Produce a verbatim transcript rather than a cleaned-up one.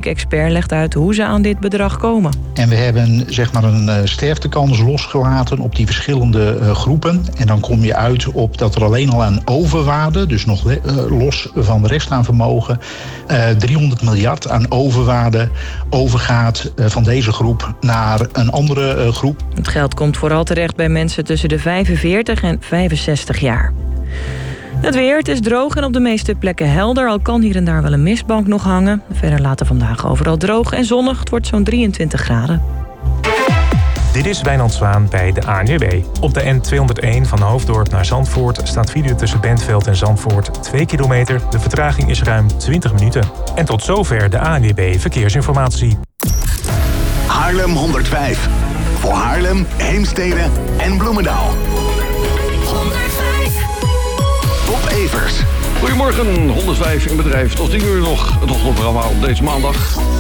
muziekexpert legt uit hoe ze aan dit bedrag komen. En we hebben zeg maar een uh, sterftekans losgelaten op die verschillende uh, groepen. En dan kom je uit op dat er alleen al aan overwaarde, dus nog uh, los van de rest aan vermogen, uh, driehonderd miljard aan overwaarde overgaat uh, van deze groep naar een andere uh, groep. Het geld komt vooral terecht bij mensen tussen de vijfenveertig en vijfenzestig jaar. Het weer, het is droog en op de meeste plekken helder. Al kan hier en daar wel een mistbank nog hangen. Verder later vandaag overal droog en zonnig. Het wordt zo'n drieëntwintig graden. Dit is Wijnand Zwaan bij de A N W B. Op de N tweehonderdéén van Hoofddorp naar Zandvoort staat file tussen Bentveld en Zandvoort twee kilometer. De vertraging is ruim twintig minuten. En tot zover de A N W B Verkeersinformatie. Haarlem honderdvijf. Voor Haarlem, Heemstede en Bloemendaal. honderdvijf. Bob Evers. Goedemorgen, honderdvijf in bedrijf. Tot tien uur nog het ochtendprogramma op deze maandag.